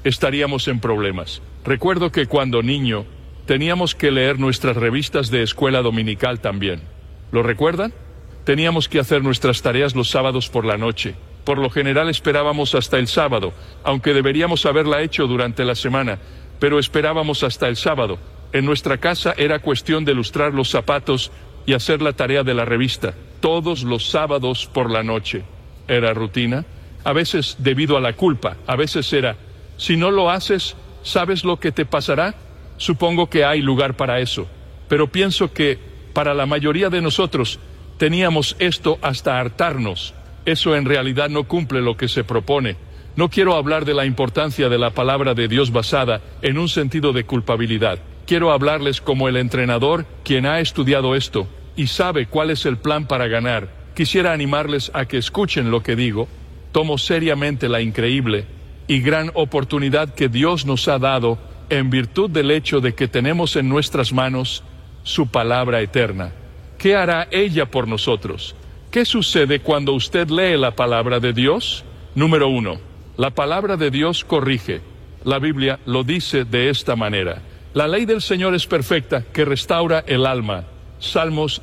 estaríamos en problemas. Recuerdo que cuando niño teníamos que leer nuestras revistas de escuela dominical también. ¿Lo recuerdan? Teníamos que hacer nuestras tareas los sábados por la noche. Por lo general esperábamos hasta el sábado, aunque deberíamos haberla hecho durante la semana, pero esperábamos hasta el sábado. En nuestra casa era cuestión de lustrar los zapatos y hacer la tarea de la revista, todos los sábados por la noche. Era rutina, a veces debido a la culpa, a veces era, si no lo haces, ¿sabes lo que te pasará? Supongo que hay lugar para eso, pero pienso que, para la mayoría de nosotros, teníamos esto hasta hartarnos. Eso en realidad no cumple lo que se propone. No quiero hablar de la importancia de la palabra de Dios basada en un sentido de culpabilidad. Quiero hablarles como el entrenador, quien ha estudiado esto y sabe cuál es el plan para ganar. Quisiera animarles a que escuchen lo que digo. Tomo seriamente la increíble y gran oportunidad que Dios nos ha dado en virtud del hecho de que tenemos en nuestras manos su palabra eterna. ¿Qué hará ella por nosotros? ¿Qué sucede cuando usted lee la palabra de Dios? Número 1. La palabra de Dios corrige. La Biblia lo dice de esta manera. La ley del Señor es perfecta, que restaura el alma. Salmos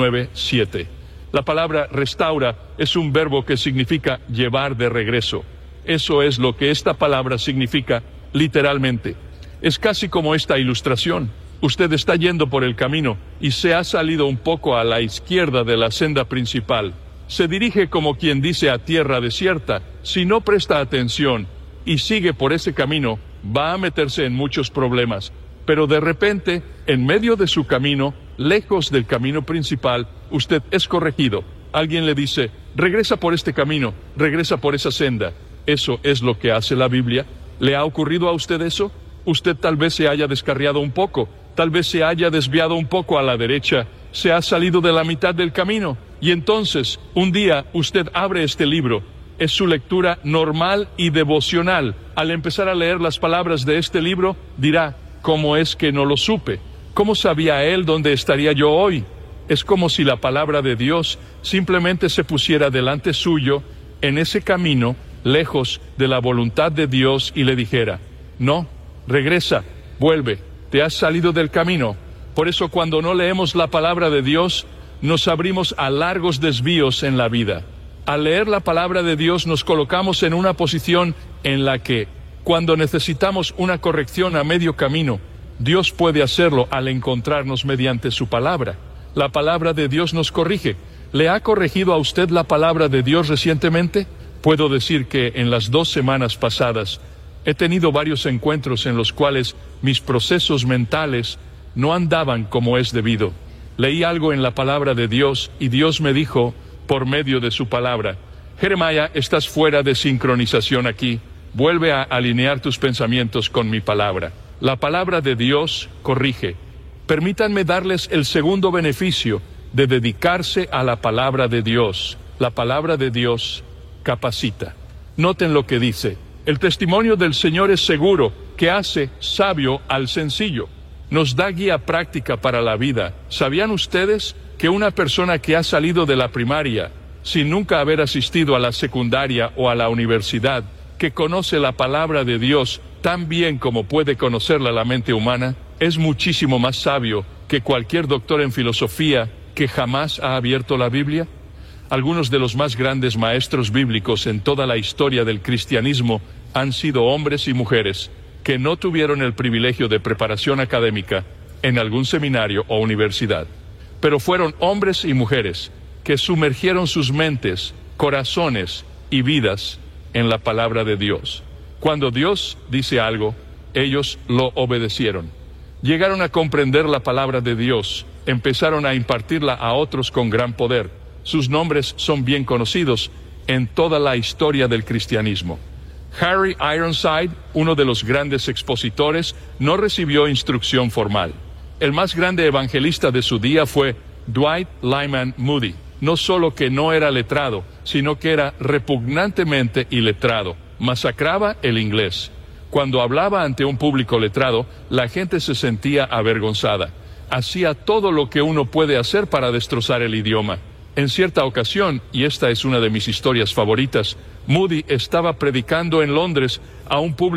19:7. La palabra restaura es un verbo que significa llevar de regreso. Eso es lo que esta palabra significa literalmente. Es casi como esta ilustración. Usted está yendo por el camino y se ha salido un poco a la izquierda de la senda principal. Se dirige como quien dice a tierra desierta. Si no presta atención y sigue por ese camino, va a meterse en muchos problemas. Pero de repente, en medio de su camino, lejos del camino principal, usted es corregido. Alguien le dice, regresa por este camino, regresa por esa senda. Eso es lo que hace la Biblia. ¿Le ha ocurrido a usted eso? Usted tal vez se haya descarriado un poco, tal vez se haya desviado un poco a la derecha, se ha salido de la mitad del camino, y entonces, un día, usted abre este libro. Es su lectura normal y devocional. Al empezar a leer las palabras de este libro, dirá, ¿cómo es que no lo supe? ¿Cómo sabía él dónde estaría yo hoy? Es como si la palabra de Dios simplemente se pusiera delante suyo, en ese camino, lejos de la voluntad de Dios, y le dijera, no, regresa, vuelve, te has salido del camino. Por eso cuando no leemos la palabra de Dios, nos abrimos a largos desvíos en la vida. Al leer la palabra de Dios nos colocamos en una posición en la que, cuando necesitamos una corrección a medio camino, Dios puede hacerlo al encontrarnos mediante su palabra. La palabra de Dios nos corrige. ¿Le ha corregido a usted la palabra de Dios recientemente? Puedo decir que en las 2 semanas pasadas he tenido varios encuentros en los cuales mis procesos mentales no andaban como es debido. Leí algo en la palabra de Dios y Dios me dijo, por medio de su palabra, Jeremiah, estás fuera de sincronización aquí. Vuelve a alinear tus pensamientos con mi palabra. La palabra de Dios corrige. Permítanme darles el segundo beneficio de dedicarse a la palabra de Dios. La palabra de Dios capacita. Noten lo que dice. El testimonio del Señor es seguro, que hace sabio al sencillo. Nos da guía práctica para la vida. ¿Sabían ustedes que una persona que ha salido de la primaria, sin nunca haber asistido a la secundaria o a la universidad, que conoce la palabra de Dios tan bien como puede conocerla la mente humana, es muchísimo más sabio que cualquier doctor en filosofía que jamás ha abierto la Biblia? Algunos de los más grandes maestros bíblicos en toda la historia del cristianismo han sido hombres y mujeres que no tuvieron el privilegio de preparación académica en algún seminario o universidad, pero fueron hombres y mujeres que sumergieron sus mentes, corazones y vidas en la palabra de Dios. Cuando Dios dice algo, ellos lo obedecieron. Llegaron a comprender la palabra de Dios, empezaron a impartirla a otros con gran poder. Sus nombres son bien conocidos en toda la historia del cristianismo. Harry Ironside, uno de los grandes expositores, no recibió instrucción formal. El más grande evangelista de su día fue Dwight Lyman Moody. No solo que no era letrado, sino que era repugnantemente iletrado. Masacraba el inglés. Cuando hablaba ante un público letrado, la gente se sentía avergonzada. Hacía todo lo que uno puede hacer para destrozar el idioma. En cierta ocasión, y esta es una de mis historias favoritas, Moody estaba predicando en Londres a un público